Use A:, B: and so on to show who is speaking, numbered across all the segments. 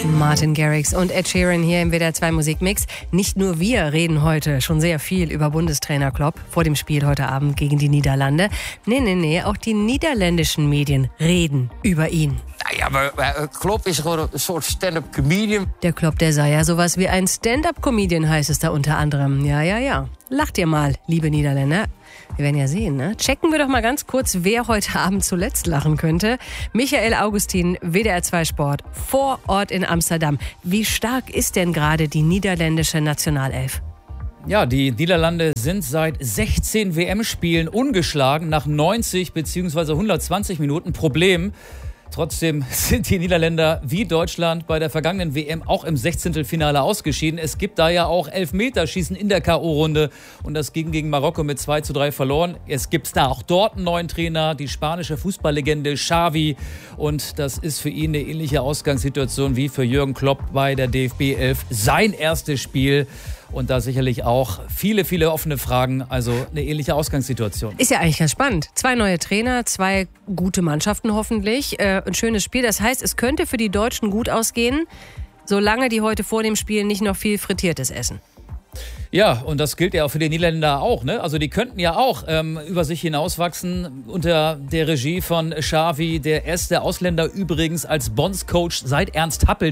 A: Martin Garrix und Ed Sheeran hier im WDR 2 Musikmix. Nicht nur wir reden heute schon sehr viel über Bundestrainer Klopp vor dem Spiel heute Abend gegen die Niederlande. Nee, auch die niederländischen Medien reden über ihn.
B: Ja, maar Klopp is gewoon een soort stand-up comedian.
A: Der Klopp, der sei ja sowas wie ein Stand-up-Comedian, heißt es da unter anderem. Ja. Lacht ihr mal, liebe Niederländer. Wir werden ja sehen, ne? Checken wir doch mal ganz kurz, wer heute Abend zuletzt lachen könnte. Michael Augustin, WDR 2 Sport, vor Ort in Amsterdam. Wie stark ist denn gerade die niederländische Nationalelf?
C: Ja, die Niederlande sind seit 16 WM-Spielen ungeschlagen nach 90 bzw. 120 Minuten. Problem: trotzdem sind die Niederländer wie Deutschland bei der vergangenen WM auch im 16. ausgeschieden. Es gibt da ja auch Elfmeterschießen in der K.O.-Runde und das ging gegen Marokko mit 2:3 verloren. Es gibt da auch dort einen neuen Trainer, die spanische Fußballlegende Xavi, und das ist für ihn eine ähnliche Ausgangssituation wie für Jürgen Klopp bei der DFB 11. Sein erstes Spiel. Und da sicherlich auch viele offene Fragen, also eine ähnliche Ausgangssituation.
A: Ist ja eigentlich ganz spannend. 2 neue Trainer, 2 gute Mannschaften hoffentlich. Ein schönes Spiel. Das heißt, es könnte für die Deutschen gut ausgehen, solange die heute vor dem Spiel nicht noch viel Frittiertes essen.
C: Ja, und das gilt ja auch für die Niederländer auch, ne? Also die könnten ja auch über sich hinauswachsen unter der Regie von Xavi, der erste Ausländer übrigens als Bondscoach seit Ernst Happel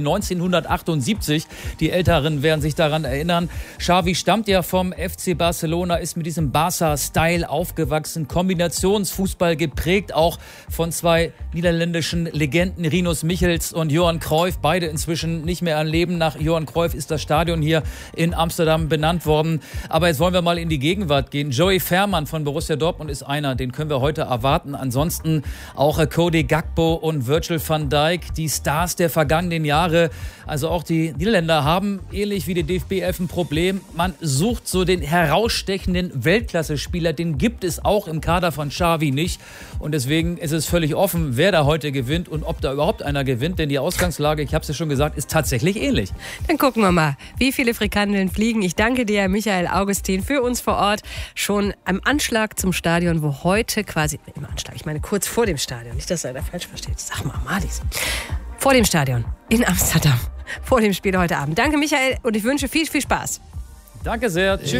C: 1978. Die Älteren werden sich daran erinnern. Xavi stammt ja vom FC Barcelona, ist mit diesem Barca-Style aufgewachsen, Kombinationsfußball geprägt, auch von 2 niederländischen Legenden, Rinus Michels und Johan Cruyff, beide inzwischen nicht mehr am Leben. Nach Johan Cruyff ist das Stadion hier in Amsterdam benannt worden. Aber jetzt wollen wir mal in die Gegenwart gehen. Joey Veerman von Borussia Dortmund ist einer, den können wir heute erwarten. Ansonsten auch Cody Gakpo und Virgil van Dijk, die Stars der vergangenen Jahre. Also auch die Niederländer haben, ähnlich wie die DFB 11, ein Problem. Man sucht so den herausstechenden Weltklasse-Spieler, den gibt es auch im Kader von Xavi nicht. Und deswegen ist es völlig offen, wer da heute gewinnt und ob da überhaupt einer gewinnt. Denn die Ausgangslage, ich habe es ja schon gesagt, ist tatsächlich ähnlich.
A: Dann gucken wir mal, wie viele Frikandeln fliegen. Ich danke dir, Michael Augustin, für uns vor Ort. Schon am Anschlag zum Stadion, wo heute quasi, im Anschlag, ich meine kurz vor dem Stadion, nicht, dass er da falsch versteht. Sag mal, Marlies. Vor dem Stadion in Amsterdam, vor dem Spiel heute Abend. Danke, Michael, und ich wünsche viel Spaß.
C: Danke sehr. Tschüss.